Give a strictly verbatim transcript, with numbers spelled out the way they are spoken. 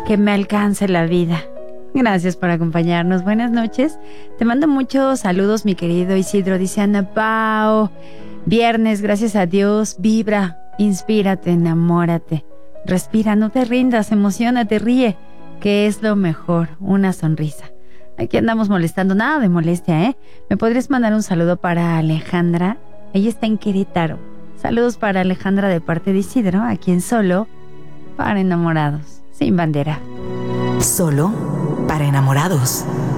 que me alcance la vida. Gracias por acompañarnos. Buenas noches. Te mando muchos saludos, mi querido Isidro. Dice Ana Pao. Viernes, gracias a Dios. Vibra, inspírate, enamórate. Respira, no te rindas, emocionate, ríe, que es lo mejor, una sonrisa. Aquí andamos molestando, nada de molestia, ¿eh? ¿Me podrías mandar un saludo para Alejandra? Ella está en Querétaro. Saludos para Alejandra de parte de Isidro, aquí en Solo para Enamorados, sin bandera. Solo para Enamorados.